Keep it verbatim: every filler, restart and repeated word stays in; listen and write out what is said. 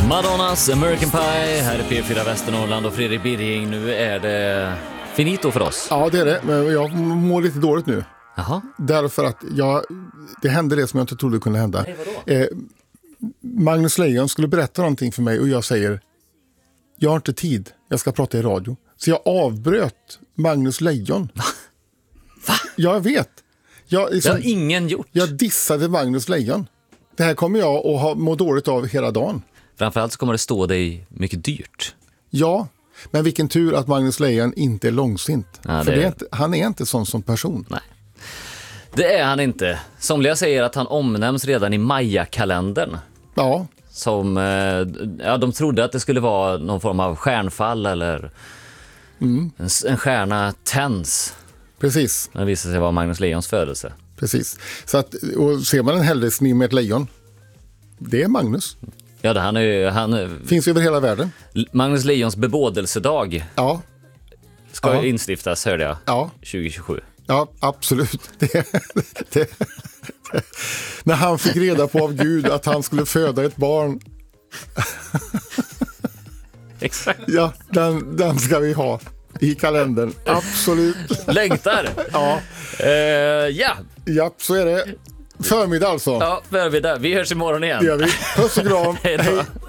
Madonnas American Pie, här är P fyra Västernorrland och Fredrik Birging. Nu är det finito för oss. Ja, det är det, men jag mår lite dåligt nu. Jaha. Därför att jag, det hände det som jag inte trodde kunde hända. Nej, vadå? Eh, Magnus Lejon skulle berätta någonting för mig och jag säger, jag har inte tid, jag ska prata i radio. Så jag avbröt Magnus Lejon. Va? Va? Jag vet. Jag, liksom, Det har ingen gjort. jag dissade Magnus Lejon. Det här kommer jag att ha, må dåligt av hela dagen. Framförallt så kommer det stå dig mycket dyrt. Ja, men vilken tur att Magnus Lejon inte är långsint. Ja, För det är... det är inte, han är inte sån som person. Nej, det är han inte. Somliga säger att han omnämns redan i Maya-kalendern. Ja. Som, ja, de trodde att det skulle vara någon form av stjärnfall eller mm. en, en stjärna tänds. Precis. Men det visade sig vara Magnus Lejons födelse. Precis. Så att, och ser man en hälsning med ett lejon, det är Magnus. Ja, det, han är ju, han finns över hela världen. Magnus Lejons bebådelsedag. Ja. Ska ja. instiftas, hörde jag. Ja. tjugo tjugosju. Ja, absolut. Det, det, det. När han fick reda på av Gud att han skulle föda ett barn. Exakt. Ja, den, den ska vi ha i kalendern. Absolut. Längtar. Ja. Uh, ja. Ja, så är det. Förmiddag alltså. Ja, förmiddag. Vi hörs imorgon igen. Det gör vi. Puss och kram. Hej då. Hej.